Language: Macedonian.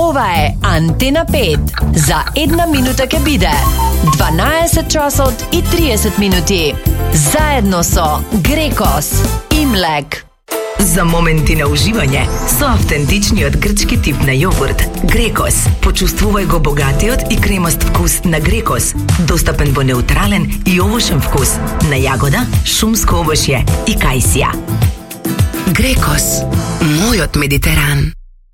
Ова е Антена 5. За една минута ке биде 12 часот и 30 минути. Заедно со Грекос и млек. За моменти на уживање со автентичниот грчки тип на јогурт Грекос. Почувствувај го богатиот и кремаст вкус на Грекос, достапен во неутрален и овошен вкус на јагода, шумско овошје и кајсија. Грекос, мојот Медитеран.